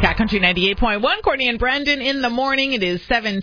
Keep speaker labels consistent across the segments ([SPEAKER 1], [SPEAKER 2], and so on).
[SPEAKER 1] Cat Country 98.1, Courtney and Brendan in the morning. It is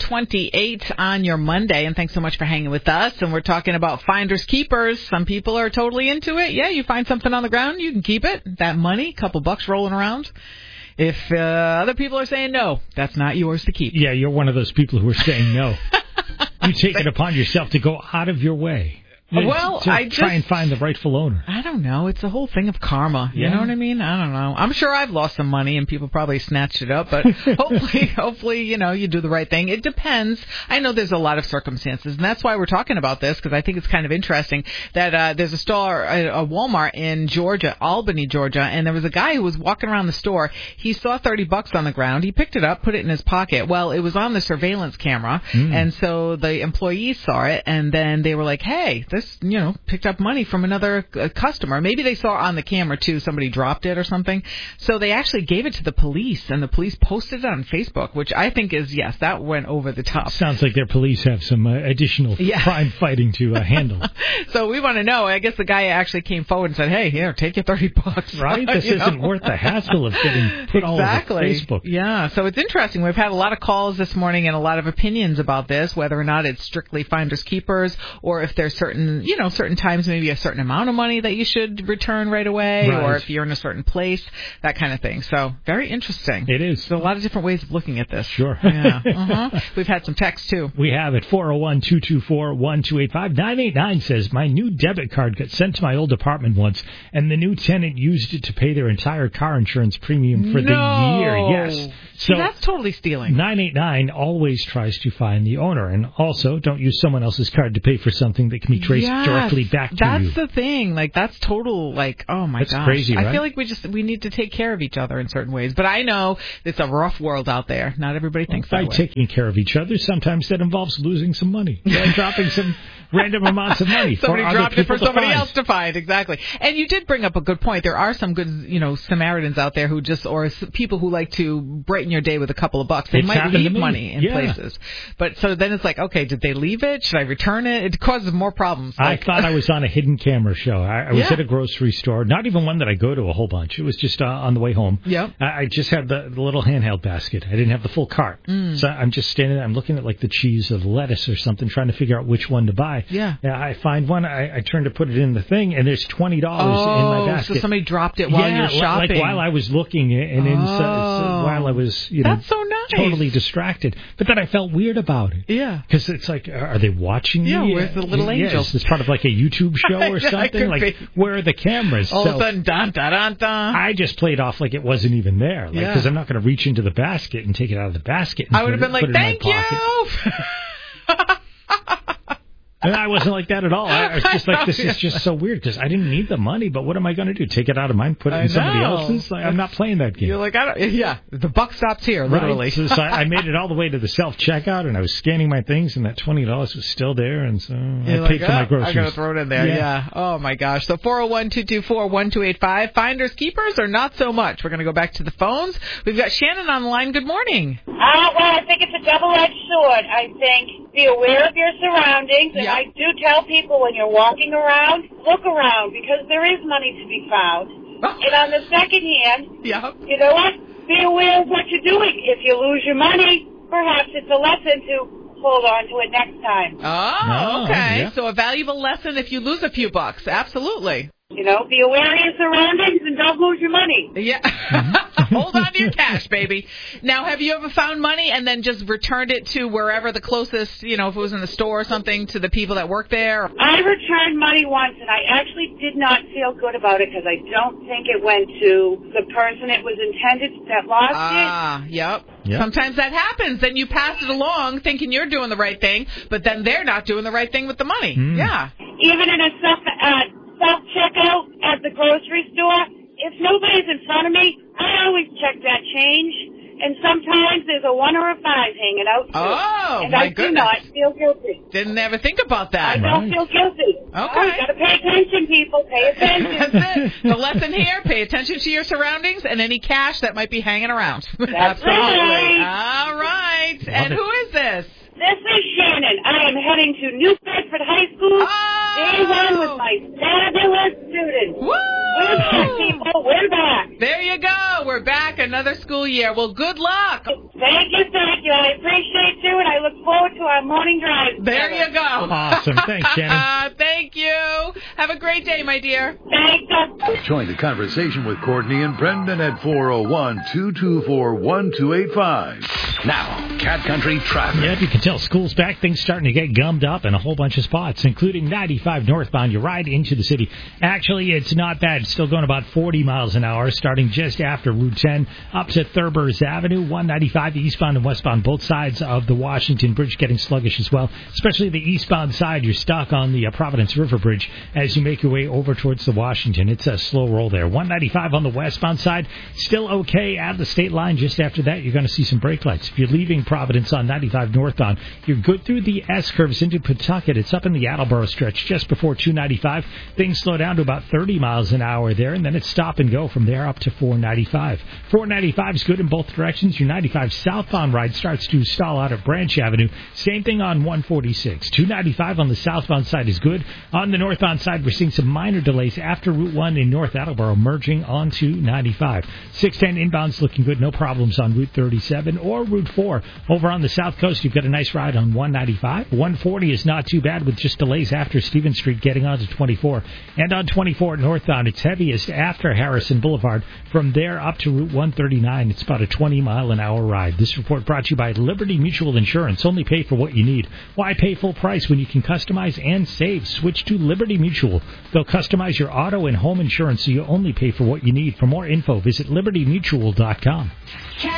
[SPEAKER 1] 7:28 on your Monday, and thanks so much for hanging with us. And we're talking about finders keepers. Some people are totally into it. Yeah, you find something on the ground, you can keep it. That money, couple bucks rolling around. If other people are saying no, that's not yours to keep.
[SPEAKER 2] Yeah, you're one of those people who are saying no. You take it upon yourself to go out of your way.
[SPEAKER 1] Well,
[SPEAKER 2] to try and find the rightful owner.
[SPEAKER 1] I don't know. It's a whole thing of karma. You know what I mean? I don't know. I'm sure I've lost some money and people probably snatched it up, but hopefully, you do the right thing. It depends. I know there's a lot of circumstances, and that's why we're talking about this, because I think it's kind of interesting that there's a store, a Walmart in Georgia, Albany, Georgia, and there was a guy who was walking around the store. He saw $30 on the ground. He picked it up, put it in his pocket. Well, it was on the surveillance camera, and so the employees saw it, and then they were like, hey, this, picked up money from another customer. Maybe they saw on the camera, too, somebody dropped it or something. So they actually gave it to the police, and the police posted it on Facebook, which I think is, yes, that went over the top.
[SPEAKER 2] Sounds like their police have some additional crime fighting to handle.
[SPEAKER 1] So we want to know. I guess the guy actually came forward and said, hey, here, take your $30.
[SPEAKER 2] Right? This isn't worth the hassle of getting put all over Facebook.
[SPEAKER 1] Yeah, so it's interesting. We've had a lot of calls this morning and a lot of opinions about this, whether or not it's strictly finders keepers, or if there's certain times, maybe a certain amount of money that you should return right away, or if you're in a certain place, that kind of thing. So very interesting.
[SPEAKER 2] It is.
[SPEAKER 1] There's a lot of different ways of looking at this.
[SPEAKER 2] Sure.
[SPEAKER 1] Yeah. We've had some texts, too.
[SPEAKER 2] We have it. 401-224-1285. 989 says, my new debit card got sent to my old apartment once, and the new tenant used it to pay their entire car insurance premium for the year. Yes.
[SPEAKER 1] So that's totally stealing.
[SPEAKER 2] 989 always tries to find the owner. And also, don't use someone else's card to pay for something that can be traced directly back to you.
[SPEAKER 1] That's the thing. That's total, oh my gosh.
[SPEAKER 2] That's crazy, right?
[SPEAKER 1] I feel like we need to take care of each other in certain ways. But I know it's a rough world out there. Not everybody thinks that way.
[SPEAKER 2] By taking care of each other, sometimes that involves losing some money. And dropping some random amounts of money.
[SPEAKER 1] Somebody dropped it for somebody else to find. Exactly. And you did bring up a good point. There are some good, Samaritans out there who or people who like to brighten your day with a couple of bucks. They might leave money in places. But so then it's like, okay, did they leave it? Should I return it? It causes more problems.
[SPEAKER 2] I thought I was on a hidden camera show. I was at a grocery store, not even one that I go to a whole bunch. It was just on the way home.
[SPEAKER 1] Yep.
[SPEAKER 2] I just had the little handheld basket. I didn't have the full cart. So I'm just standing there. I'm looking at the cheese or the lettuce or something, trying to figure out which one to buy.
[SPEAKER 1] Yeah.
[SPEAKER 2] I find one. I turn to put it in the thing, and there's $20 in my basket.
[SPEAKER 1] So somebody dropped it while you were shopping.
[SPEAKER 2] While I was looking, and while I was,
[SPEAKER 1] that's so nice.
[SPEAKER 2] Totally distracted. But then I felt weird about it.
[SPEAKER 1] Yeah.
[SPEAKER 2] Because it's like, are they watching me?
[SPEAKER 1] Yeah, where's the little angel?
[SPEAKER 2] Is this part of a YouTube show or something? Where are the cameras?
[SPEAKER 1] All of a sudden, dun, dun, dun, dun.
[SPEAKER 2] I just played off like it wasn't even there. Because I'm not going to reach into the basket and take it out of the basket. And
[SPEAKER 1] I would have been like, thank you.
[SPEAKER 2] And I wasn't like that at all. I was just like, this is just so weird because I didn't need the money, but what am I going to do? Take it out of mine, put it in somebody else's? I'm not playing that game.
[SPEAKER 1] You're like, the buck stops here, literally.
[SPEAKER 2] Right. So I made it all the way to the self-checkout, and I was scanning my things, and that $20 was still there, and so I paid for my groceries.
[SPEAKER 1] I'm going to throw it in there, yeah. Oh, my gosh. So 401-224-1285, finders, keepers, or not so much? We're going to go back to the phones. We've got Shannon on the line. Good morning.
[SPEAKER 3] Well, I think it's a double-edged sword. I think be aware of your surroundings, and I do tell people when you're walking around, look around, because there is money to be found. And on the second hand, you know what? Be aware of what you're doing. If you lose your money, perhaps it's a lesson to hold on to it next time.
[SPEAKER 1] Oh, okay. Yeah. So a valuable lesson if you lose a few bucks. Absolutely.
[SPEAKER 3] Be aware of your surroundings and don't lose your money.
[SPEAKER 1] Yeah. Hold on to your cash, baby. Now, have you ever found money and then just returned it to wherever the closest, if it was in the store or something, to the people that work there?
[SPEAKER 3] I returned money once, and I actually did not feel good about it because I don't think it went to the person it was intended that lost it.
[SPEAKER 1] Yep. Sometimes that happens. Then you pass it along thinking you're doing the right thing, but then they're not doing the right thing with the money. Yeah.
[SPEAKER 3] Even in a self-checkout at the grocery store, if nobody's in front of me, I always check that change. And sometimes there's a 1 or a 5 hanging out, too.
[SPEAKER 1] Oh,
[SPEAKER 3] and I do not feel guilty.
[SPEAKER 1] Didn't ever think about that.
[SPEAKER 3] I don't feel guilty.
[SPEAKER 1] Okay.
[SPEAKER 3] You got to pay attention, people. Pay attention.
[SPEAKER 1] That's it. The lesson here, pay attention to your surroundings and any cash that might be hanging around.
[SPEAKER 3] That's
[SPEAKER 1] Absolutely.
[SPEAKER 3] Right.
[SPEAKER 1] All right. And who is this?
[SPEAKER 3] This is Shannon. I am heading to New Bedford High School. Day one with my fabulous students.
[SPEAKER 1] Woo!
[SPEAKER 3] We're back, people. We're back.
[SPEAKER 1] There you go. We're back another school year. Well, good luck.
[SPEAKER 3] Thank you. I appreciate you, and I look forward to our morning drive.
[SPEAKER 1] There you go.
[SPEAKER 2] Awesome. Thanks, Shannon.
[SPEAKER 1] Thank you. Have a great day, my dear.
[SPEAKER 3] Thanks.
[SPEAKER 4] Join the conversation with Courtney and Brendan at 401-224-1285. Now, Cat Country traffic.
[SPEAKER 2] Yep, you can tell school's back. Things starting to get gummed up in a whole bunch of spots, including 95 northbound. You ride into the city. Actually, it's not bad. It's still going about 40 miles an hour, starting just after Route 10 up to Thurber's Avenue. 195 eastbound and westbound, both sides of the Washington Bridge getting sluggish as well. Especially the eastbound side, you're stuck on the Providence River Bridge as you make your way over towards the Washington. It's a slow roll there. 195 on the westbound side, still okay at the state line. Just after that, you're going to see some brake lights. If you're leaving Providence on 95 northbound, you're good through the S-curves into Pawtucket. It's up in the Attleboro stretch just before 295. Things slow down to about 30 miles an hour there, and then it's stop and go from there up to 495. 495 is good in both directions. Your 95 southbound ride starts to stall out at Branch Avenue. Same thing on 146. 295 on the southbound side is good. On the northbound side, we're seeing some minor delays after Route 1 in North Attleboro merging onto 95. 610 inbound's looking good. No problems on Route 37 or Route 4. Over on the south coast, you've got a nice ride on 195. 140 is not too bad with just delays after Stevens Street getting onto 24. And on 24 northbound, it's heaviest after Harrison Boulevard. From there up to Route 139, it's about a 20-mile-an-hour ride. This report brought to you by Liberty Mutual Insurance. Only pay for what you need. Why pay full price when you can customize and save? Switch to Liberty Mutual. They'll customize your auto and home insurance so you only pay for what you need. For more info, visit libertymutual.com.